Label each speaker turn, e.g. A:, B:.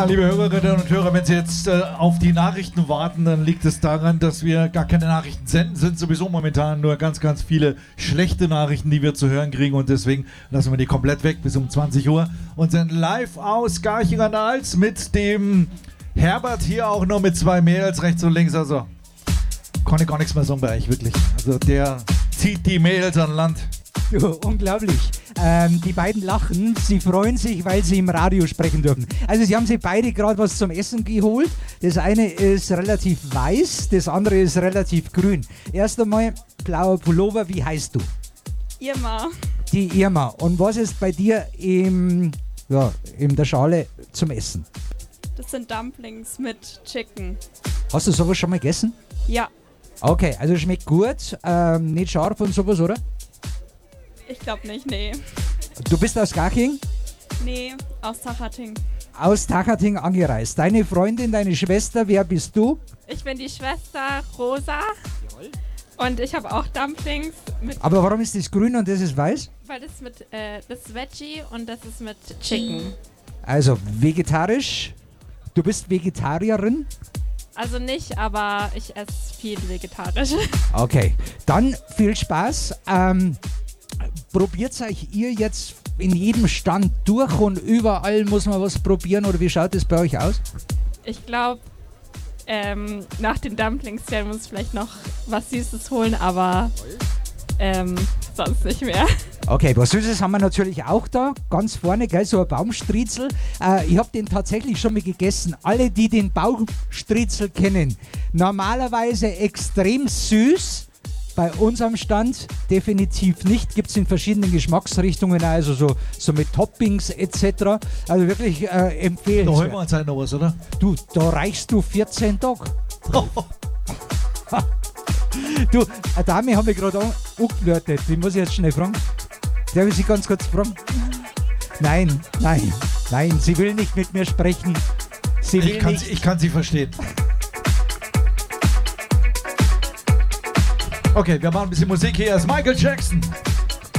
A: Liebe Hörerinnen und Hörer, wenn Sie jetzt auf die Nachrichten warten, dann liegt es daran, dass wir gar keine Nachrichten senden, sind sowieso momentan nur ganz, ganz viele schlechte Nachrichten, die wir zu hören kriegen und deswegen lassen wir die komplett weg bis um 20 Uhr und sind live aus Garching an der Alz mit dem Herbert hier auch noch mit 2 Mails rechts und links, also konnte gar nichts mehr sagen bei euch, wirklich. Also der zieht die Mails an Land.
B: Unglaublich. Die beiden lachen, sie freuen sich, weil sie im Radio sprechen dürfen. Also sie haben sich beide gerade was zum Essen geholt. Das eine ist relativ weiß, das andere ist relativ grün. Erst einmal, blauer Pullover, wie heißt du?
C: Irma.
B: Die Irma. Und was ist bei dir in der Schale zum Essen?
C: Das sind Dumplings mit Chicken.
B: Hast du sowas schon mal gegessen?
C: Ja.
B: Okay, also schmeckt gut, nicht scharf und sowas, oder?
C: Ich glaube nicht, nee.
B: Du bist aus Garching?
C: Nee, aus Tachating.
B: Aus Tachating angereist. Deine Freundin, deine Schwester, wer bist du?
C: Ich bin die Schwester Rosa. Jawohl. Und ich habe auch Dumplings mit.
B: Aber warum ist das grün und das ist weiß?
C: Weil das mit das ist Veggie und das ist mit Chicken.
B: Also vegetarisch. Du bist Vegetarierin?
C: Also nicht, aber ich esse viel vegetarisch.
B: Okay, dann viel Spaß. Probiert euch ihr jetzt in jedem Stand durch und überall muss man was probieren oder wie schaut es bei euch aus?
C: Ich glaube, nach den Dumplings werden wir uns vielleicht noch was Süßes holen, aber sonst nicht mehr.
B: Okay, was Süßes haben wir natürlich auch da, ganz vorne, gell, so ein Baumstriezel. Ich habe den tatsächlich schon mal gegessen. Alle, die den Baumstriezel kennen, normalerweise extrem süß. Bei uns am Stand definitiv nicht. Gibt es in verschiedenen Geschmacksrichtungen, also so mit Toppings etc. Also wirklich empfehlenswert.
A: Da holen wir uns halt noch was, oder?
B: Du, da reichst du 14 Tage. Du, eine Dame habe ich gerade angeflirtet. Die muss ich jetzt schnell fragen. Darf ich Sie ganz kurz fragen? Nein, sie will nicht mit mir sprechen.
A: Ich kann sie verstehen. Okay, wir machen ein bisschen Musik hier. Ist Michael Jackson.